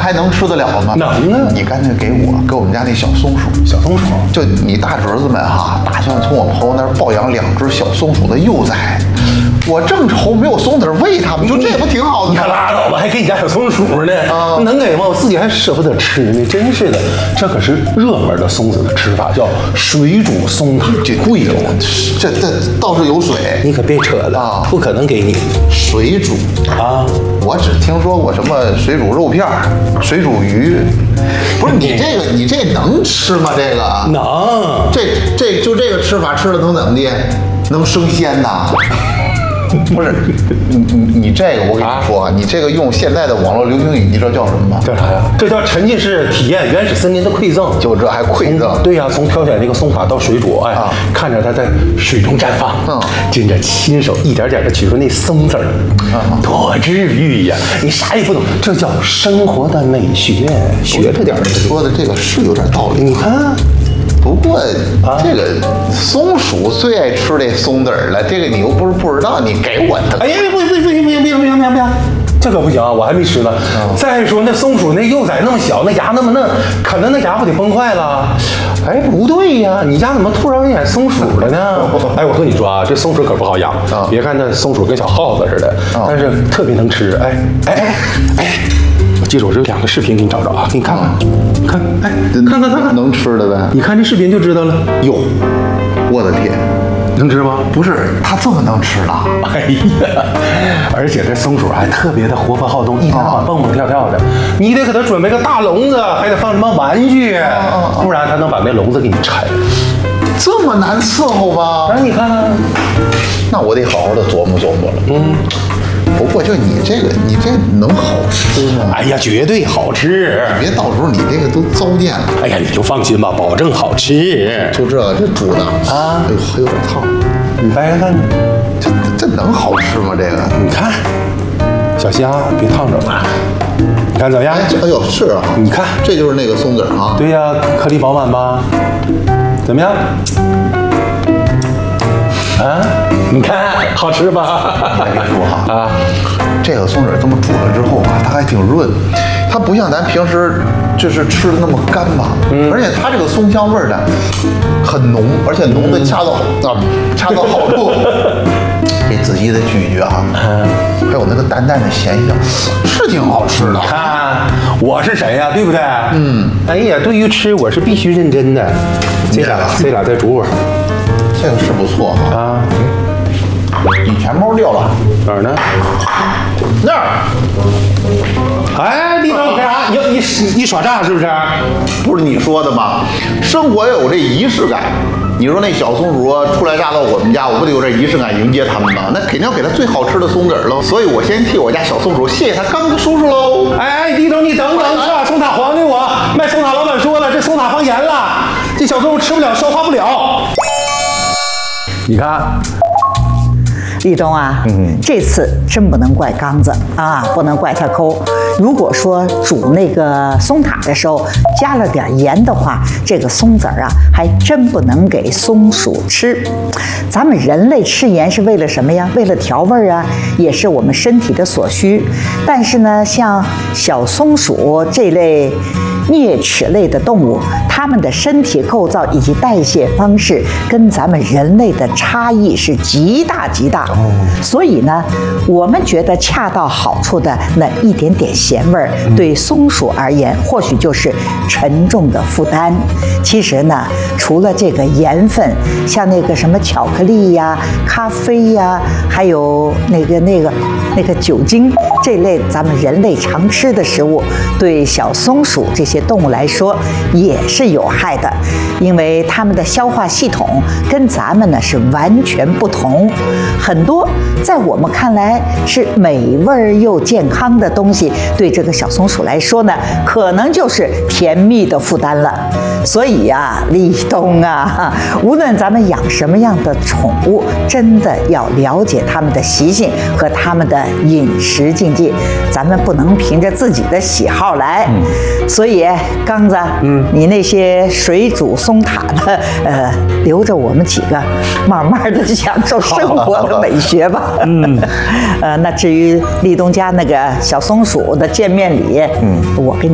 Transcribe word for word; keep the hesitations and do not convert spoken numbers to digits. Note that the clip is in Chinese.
还能吃得了吗？ 能啊！ 你干脆给我给我们家那小松鼠， 小松鼠， 就你大侄子们哈，打算从我朋友那儿抱养两只小松鼠的幼崽。我正愁没有松子喂它们，你说这不挺好的吗？ 你可拉倒吧，还给你家小松鼠呢？啊，能给吗？我自己还舍不得吃呢，真是的。这可是热门的松子的吃法，叫水煮松塔，这贵了。 这这倒是有水， 你可别扯了啊！不可能给你水煮啊！ 我只听说过什么水煮肉片、水煮鱼，不是你这个你这能吃吗？这个能， 这这就这个吃法吃了能怎么的？能升仙呐？不是，你你你这个我跟你说啊，你这个用现在的网络流行语，你知道叫什么吗？ 叫啥呀？这叫沉浸式体验原始森林的馈赠。 就这还馈赠？ 对呀、啊，从挑选这个松塔到水煮，哎，啊、看着它在水中绽放，嗯，跟着亲手一点点的取出那松子儿，嗯，多治愈呀！你啥也不懂，这叫生活的美学，学着点儿。 说的这个是有点道理， 你看。 不过这个松鼠最爱吃这松子儿了，这个你又不是不知道，你给我的。 哎呀，不行不行不行不行不行不行不行，这可不行啊！我还没吃呢。嗯、再说那松鼠那幼崽那么小，那牙那么嫩，啃的那牙不得崩坏了？哎，不对呀，你家怎么突然养松鼠了呢？哎，我和你说啊，这松鼠可不好养。啊、别看那松鼠跟小耗子似的，啊、但是特别能吃。哎哎哎哎。记住，我这有两个视频给你找找啊，给你看看，看，哎，看看看看， 能吃的呗？ 你看这视频就知道了。哟， 我的天， 能吃吗？ 不是，它这么能吃呢？ 哎呀，而且这松鼠还特别的活泼好动，一天到晚蹦蹦跳跳的。你得给它准备个大笼子，还得放什么玩具，不然它能把那笼子给你拆了。 这么难伺候吗？ 哎，你看看， 那我得好好的琢磨琢磨了。嗯。不过就你这个，你这能好吃吗？ 哎呀，绝对好吃！ 别到时候你这个都糟践了。 哎呀，你就放心吧，保证好吃。 就这这煮的啊，哎呦，还有点烫。 你掰开看看， 这这能好吃吗？这个你看，小心啊，别烫着了。你看怎么样？ 哎呦，是啊， 你看， 这就是那个松子啊。 对呀，颗粒饱满吧？怎么样？啊，你看好吃吧？ 别说哈啊，这个松子这么煮了之后啊，它还挺润，它不像咱平时就是吃的那么干吧，嗯，而且它这个松香味儿呢很浓，而且浓的恰到啊恰到好处。给仔细的咀嚼啊，还有那个淡淡的咸香，是挺好吃的。 看我是谁呀，对不对？嗯，哎呀，对于吃我是必须认真的。这俩这俩再煮会儿。 这个是不错哈啊！你钱包掉了哪儿呢？ 那儿。 哎，李总，你干啥？你你你耍诈是不是？ 不是你说的吗？生活要有这仪式感。你说那小松鼠初来乍到我们家，我不得有这仪式感迎接他们吗？那肯定要给它最好吃的松子喽。所以我先替我家小松鼠谢谢他刚哥叔叔喽。 哎哎，李总，你等等，把松塔还给我。卖松塔老板说了，这松塔放盐了，这小松鼠吃不了，消化不了。你看， 立冬啊，嗯，这次真不能怪刚子啊，不能怪他抠。如果说煮那个松塔的时候加了点盐的话，这个松子儿啊，还真不能给松鼠吃。咱们人类吃盐是为了什么呀？为了调味儿啊，也是我们身体的所需。但是呢，像小松鼠这类啮齿类的动物，它们的身体构造以及代谢方式跟咱们人类的差异是极大极大。哦，所以呢，我们觉得恰到好处的那一点点咸味儿，对松鼠而言，或许就是沉重的负担。其实呢，除了这个盐分，像那个什么巧克力呀、咖啡呀，还有那个那个那个酒精这类咱们人类常吃的食物，对小松鼠这些动物来说也是有害的，因为它们的消化系统跟咱们呢是完全不同。很多在我们看来是美味又健康的东西，对这个小松鼠来说呢，可能就是甜蜜的负担了。所以呀、啊，立冬啊，无论咱们养什么样的宠物，真的要了解它们的习性和它们的饮食禁忌，咱们不能凭着自己的喜好来。嗯、所以，刚子，嗯，你那些水煮松塔的，呃，留着我们几个慢慢的享受生活的美学吧。嗯，呃，那至于立冬家那个小松鼠的见面礼，嗯，我跟你。